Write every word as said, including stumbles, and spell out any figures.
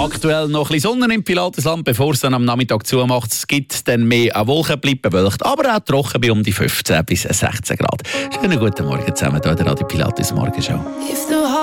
Aktuell noch ein bisschen Sonne im Pilatesland, bevor es dann am Nachmittag zumacht. Es gibt dann mehr an Wolken, bleibt bewölkt, aber auch trocken bei um die fünfzehn bis sechzehn Grad. Schönen guten Morgen zusammen, hier in der Radio Pilates Morgenshow.